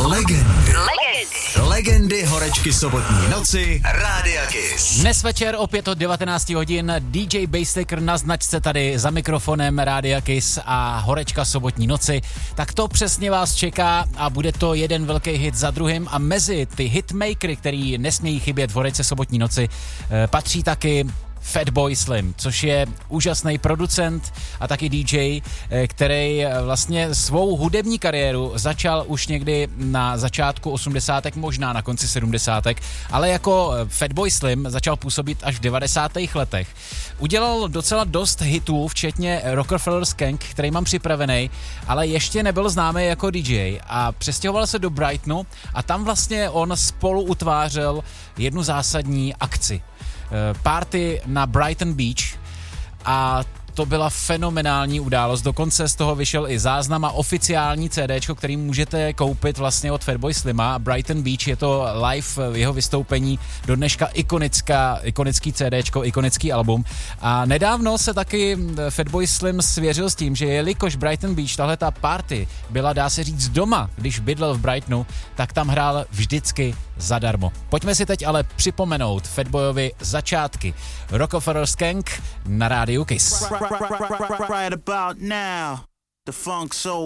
Legendy horečky sobotní noci Rádia Kiss. Dnes večer opět od 19 hodin DJ Basstaker na značce tady za mikrofonem Rádia Kiss a horečka sobotní noci. Tak to přesně vás čeká a bude to jeden velký hit za druhým a mezi ty hitmakery, který nesmějí chybět v horečce sobotní noci, patří taky Fatboy Slim, což je úžasný producent a taky DJ, který vlastně svou hudební kariéru začal už někdy na začátku 80. možná na konci 70. ale jako Fatboy Slim začal působit až v 90. letech. Udělal docela dost hitů, včetně Rockefeller Skank, který mám připravený, ale ještě nebyl známý jako DJ a přestěhoval se do Brightonu a tam vlastně on spolu utvářel jednu zásadní akci. Party na Brighton Beach a to byla fenomenální událost, dokonce z toho vyšel i záznam a oficiální CDčko, který můžete koupit vlastně od Fatboy Slima. Brighton Beach je to live jeho vystoupení, do dneška ikonický CDčko, ikonický album. A nedávno se taky Fatboy Slim svěřil s tím, že jelikož Brighton Beach, tahle ta party byla, dá se říct, doma, když bydlel v Brightonu, tak tam hrál vždycky zadarmo. Pojďme si teď ale připomenout Fatboyovi začátky. Rockefeller Skank na rádiu Kiss. Right about now, the funk soul